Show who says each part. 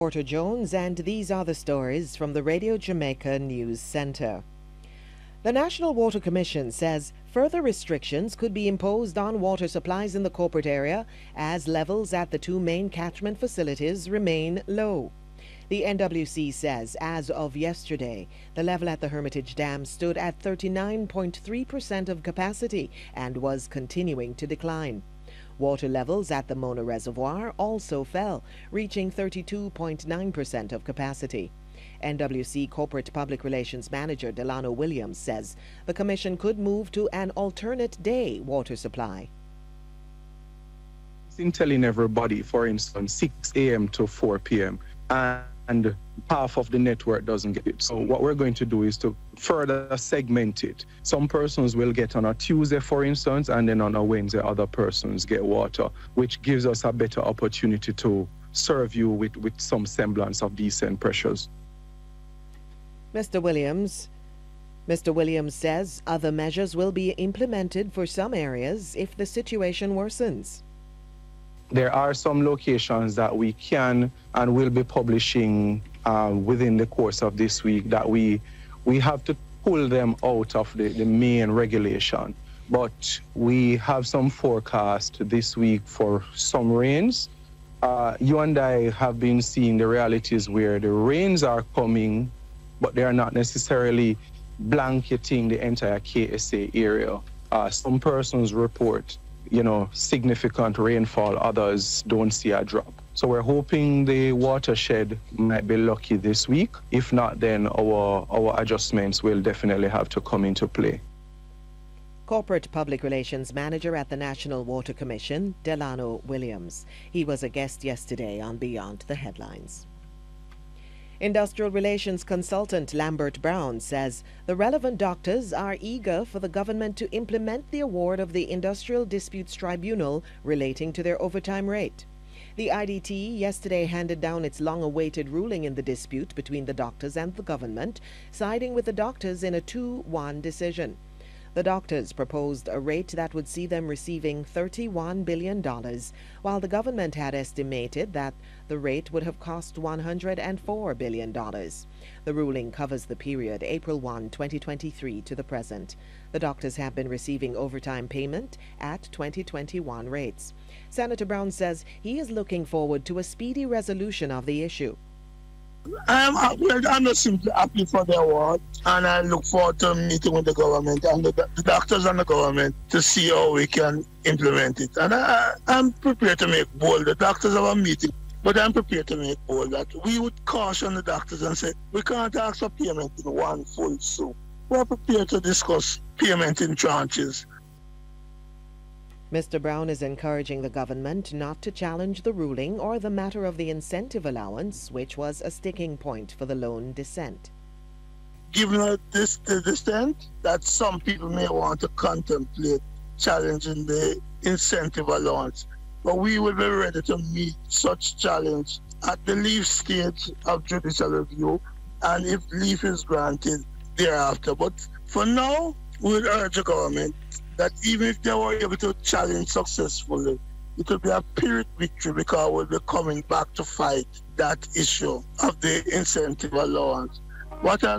Speaker 1: Porter Jones, and these are the stories from the Radio Jamaica News Center. The National Water Commission says further restrictions could be imposed on water supplies in the corporate area as levels at the two main catchment facilities remain low. The NWC says as of yesterday, the level at the Hermitage Dam stood at 39.3% of capacity and was continuing to decline. Water levels at the Mona Reservoir also fell, reaching 32.9% of capacity. NWC Corporate Public Relations Manager Delano Williams says the Commission could move to an alternate day water supply.
Speaker 2: It's in telling everybody, for instance, 6 a.m. to 4 p.m. and half of the network doesn't get it. So what we're going to do is to further segment it. Some persons will get on a Tuesday, for instance, and then on a Wednesday, other persons get water, which gives us a better opportunity to serve you with some semblance of decent pressures.
Speaker 1: Mr. Williams says other measures will be implemented for some areas if the situation worsens.
Speaker 2: There are some locations that we can and will be publishing within the course of this week that we have to pull them out of the main regulation. But we have some forecast this week for some rains. You and I have been seeing the realities where the rains are coming, but they are not necessarily blanketing the entire KSA area. Some persons report significant rainfall, others don't see a drop. So we're hoping the watershed might be lucky this week. If not, then our adjustments will definitely have to come into play.
Speaker 1: Corporate Public Relations Manager at the National Water Commission, Delano Williams. He was a guest yesterday on Beyond the Headlines. Industrial Relations Consultant Lambert Brown says the relevant doctors are eager for the government to implement the award of the Industrial Disputes Tribunal relating to their overtime rate. The IDT yesterday handed down its long-awaited ruling in the dispute between the doctors and the government, siding with the doctors in a 2-1 decision. The doctors proposed a rate that would see them receiving $31 billion, while the government had estimated that the rate would have cost $104 billion. The ruling covers the period April 1, 2023 to the present. The doctors have been receiving overtime payment at 2021 rates. Senator Brown says he is looking forward to a speedy resolution of the issue.
Speaker 3: I'm just simply happy for the award, and I look forward to meeting with the government and the doctors and the government to see how we can implement it. And I'm prepared to make bold. The doctors have a meeting, but I'm prepared to make bold that we would caution the doctors and say, we can't ask for payment in one full soup. We're prepared to discuss payment in tranches.
Speaker 1: Mr. Brown is encouraging the government not to challenge the ruling or the matter of the incentive allowance, which was a sticking point for the loan dissent.
Speaker 3: Given the dissent, that some people may want to contemplate challenging the incentive allowance, but we will be ready to meet such challenge at the leave stage of judicial review, and if leave is granted thereafter. But for now, we'll urge the government that even if they were able to challenge successfully, it will be a Pyrrhic victory because we'll be coming back to fight that issue of the incentive allowance. What I'll